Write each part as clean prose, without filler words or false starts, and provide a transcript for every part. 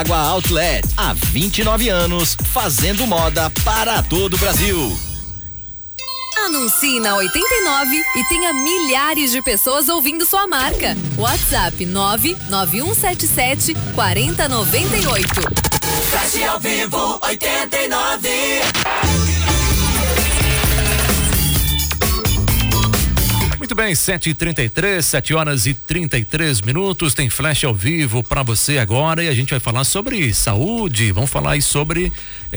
Água Outlet, há 29 anos, fazendo moda para todo o Brasil. Anuncie na 89 e tenha milhares de pessoas ouvindo sua marca. WhatsApp 99177 4098. Flash ao vivo 89. Muito bem, 7h33, 7h33, tem Flash ao vivo para você agora e a gente vai falar sobre saúde, vamos falar aí sobre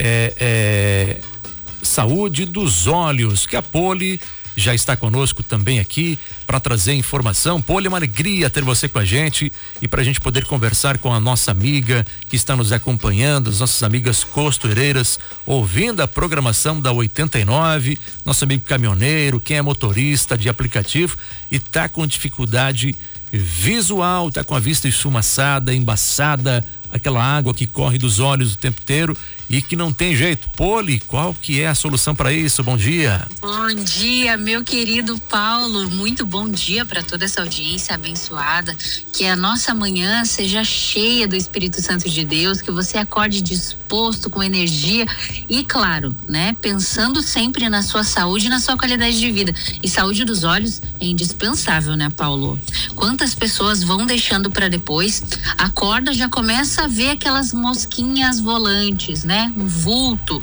saúde dos olhos, que a Poli já está conosco também aqui para trazer informação. Poli, é uma alegria ter você com a gente e para a gente poder conversar com a nossa amiga que está nos acompanhando, as nossas amigas costureiras, ouvindo a programação da 89, nosso amigo caminhoneiro, quem é motorista de aplicativo e tá com dificuldade visual, tá com a vista esfumaçada, embaçada, aquela água que corre dos olhos o tempo inteiro e que não tem jeito. Poli, qual que é a solução para isso? Bom dia. Bom dia, meu querido Paulo. Muito bom dia para toda essa audiência abençoada. Que a nossa manhã seja cheia do Espírito Santo de Deus, que você acorde disposto, com energia e, claro, né, pensando sempre na sua saúde e na sua qualidade de vida. E saúde dos olhos é indispensável, né, Paulo? Quantas pessoas vão deixando para depois, acorda, já começa a ver aquelas mosquinhas volantes, né? Um vulto,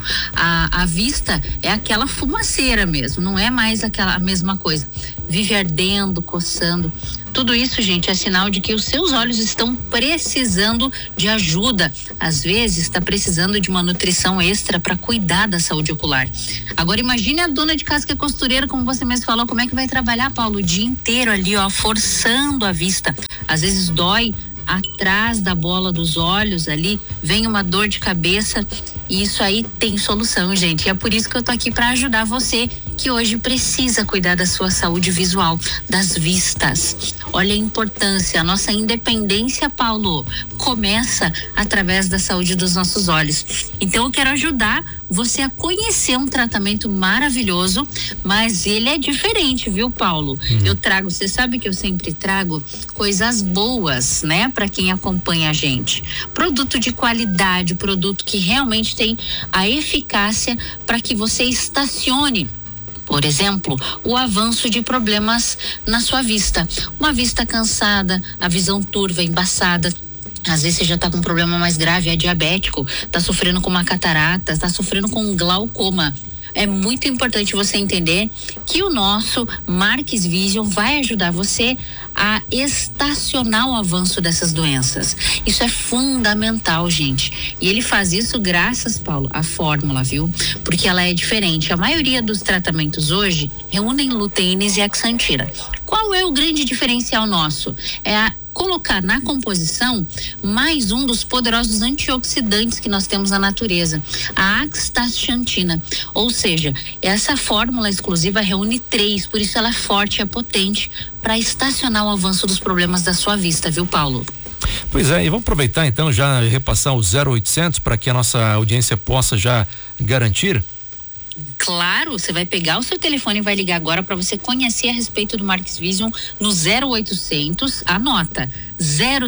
a vista é aquela fumaceira mesmo, não é mais a mesma coisa, vive ardendo, coçando, tudo isso, gente, é sinal de que os seus olhos estão precisando de ajuda, às vezes está precisando de uma nutrição extra para cuidar da saúde ocular. Agora imagine a dona de casa que é costureira, como você mesmo falou, como é que vai trabalhar, Paulo, o dia inteiro ali, ó, forçando a vista, às vezes dói atrás da bola dos olhos ali, vem uma dor de cabeça e isso aí tem solução, gente. E é por isso que eu tô aqui para ajudar você que hoje precisa cuidar da sua saúde visual, das vistas. Olha a importância, a nossa independência, Paulo, começa através da saúde dos nossos olhos. Então eu quero ajudar você a conhecer um tratamento maravilhoso, mas ele é diferente, viu, Paulo? Eu trago, você sabe que eu sempre trago coisas boas, né, para quem acompanha a gente. Produto de qualidade, produto que realmente tem a eficácia para que você estacione, por exemplo, o avanço de problemas na sua vista. Uma vista cansada, a visão turva, embaçada. Às vezes você já está com um problema mais grave, é diabético, está sofrendo com uma catarata, está sofrendo com um glaucoma. É muito importante você entender que o nosso Marques Vision vai ajudar você a estacionar o avanço dessas doenças. Isso é fundamental, gente. E ele faz isso graças, Paulo, à fórmula, viu? Porque ela é diferente. A maioria dos tratamentos hoje reúnem luteína e zeaxantina. Qual é o grande diferencial nosso? É a colocar na composição mais um dos poderosos antioxidantes que nós temos na natureza, a astaxantina. Ou seja, essa fórmula exclusiva reúne 3, por isso ela é forte e é potente para estacionar o avanço dos problemas da sua vista, viu, Paulo? Pois é, e vamos aproveitar então já repassar o 0800 para que a nossa audiência possa já garantir. Claro, você vai pegar o seu telefone e vai ligar agora para você conhecer a respeito do Marques Vision no 0800, anota, 000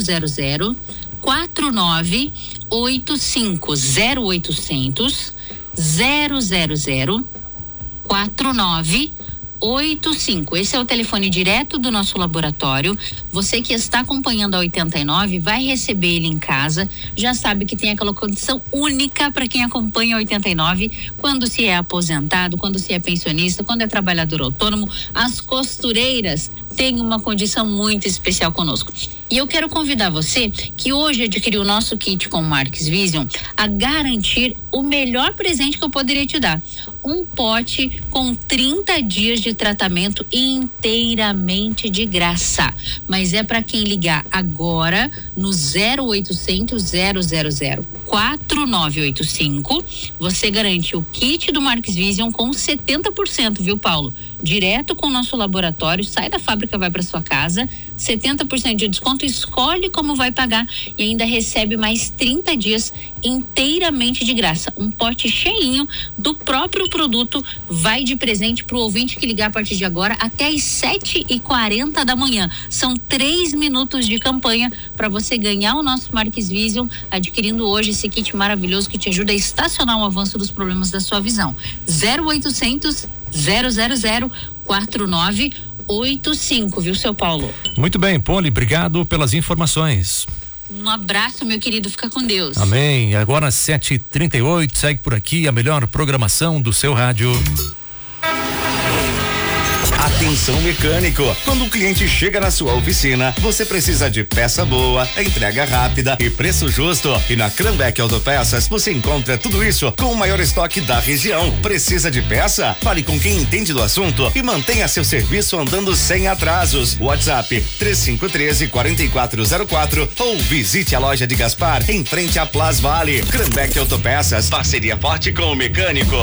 4985, 0800 000 4985. Esse é o telefone direto do nosso laboratório. Você que está acompanhando a 89 vai receber ele em casa. Já sabe que tem aquela condição única para quem acompanha a 89, quando se é aposentado, quando se é pensionista, quando é trabalhador autônomo. As costureiras têm uma condição muito especial conosco. E eu quero convidar você que hoje adquiriu o nosso kit com Marques Vision a garantir o melhor presente que eu poderia te dar. Um pote com 30 dias de tratamento inteiramente de graça. Mas é para quem ligar agora no 0800 000 4985. Você garante o kit do Marques Vision com 70%, viu, Paulo? direto com o nosso laboratório, sai da fábrica, vai para sua casa, 70% de desconto, escolhe como vai pagar e ainda recebe mais 30 dias inteiramente de graça. Um pote cheinho do próprio produto vai de presente pro ouvinte que ligar a partir de agora até às 7h40 da manhã. São 3 minutos de campanha para você ganhar o nosso Marques Vision, adquirindo hoje esse kit maravilhoso que te ajuda a estacionar o avanço dos problemas da sua visão. 0800 000 4985, viu, seu Paulo? Muito bem, Poli, obrigado pelas informações. Um abraço, meu querido, fica com Deus. Amém. Agora 7h38, segue por aqui a melhor programação do seu rádio. Atenção mecânico, quando o cliente chega na sua oficina, você precisa de peça boa, entrega rápida e preço justo. E na Cranbeck Autopeças você encontra tudo isso com o maior estoque da região. Precisa de peça? Fale com quem entende do assunto e mantenha seu serviço andando sem atrasos. WhatsApp 3513-4404 ou visite a loja de Gaspar em frente à Plaza Vale. Cranbeck Autopeças, parceria forte com o mecânico.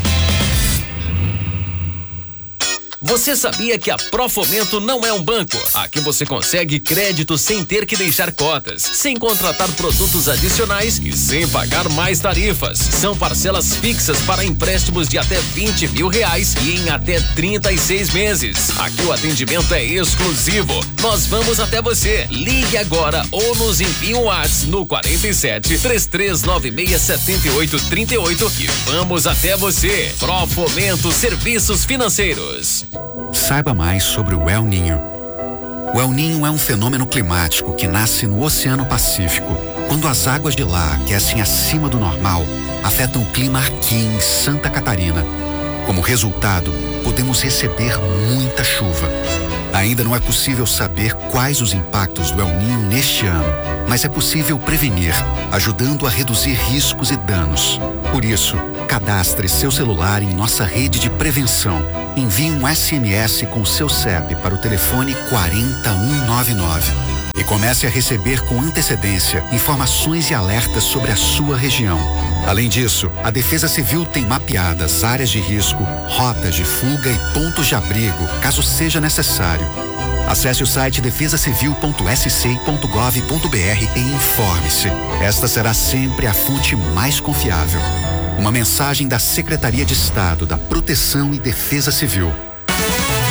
Você sabia que a Profomento não é um banco? Aqui você consegue crédito sem ter que deixar cotas, sem contratar produtos adicionais e sem pagar mais tarifas. São parcelas fixas para empréstimos de até R$20 mil e em até 36 meses. Aqui o atendimento é exclusivo. Nós vamos até você. Ligue agora ou nos envie um WhatsApp no 47 3396 7838 e vamos até você. Profomento Serviços Financeiros. Saiba mais sobre o El Niño. O El Niño é um fenômeno climático que nasce no Oceano Pacífico. Quando as águas de lá aquecem acima do normal, afetam o clima aqui em Santa Catarina. Como resultado, podemos receber muita chuva. Ainda não é possível saber quais os impactos do El Niño neste ano, mas é possível prevenir, ajudando a reduzir riscos e danos. Por isso, cadastre seu celular em nossa rede de prevenção. Envie um SMS com seu CEP para o telefone 40199 e comece a receber com antecedência informações e alertas sobre a sua região. Além disso, a Defesa Civil tem mapeadas áreas de risco, rotas de fuga e pontos de abrigo, caso seja necessário. Acesse o site defesacivil.sc.gov.br e informe-se. Esta será sempre a fonte mais confiável. Uma mensagem da Secretaria de Estado da Proteção e Defesa Civil.